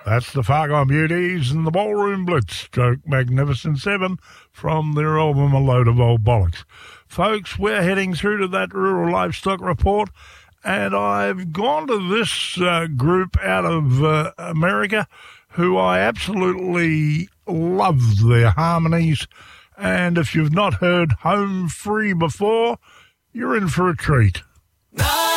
That's the Fargo Beauties and the Ballroom Blitz, stroke Magnificent Seven from their album A Load of Old Bollocks. Folks, we're heading through to that rural livestock report, and I've gone to this group out of America who I absolutely love their harmonies. And if you've not heard Home Free before, you're in for a treat.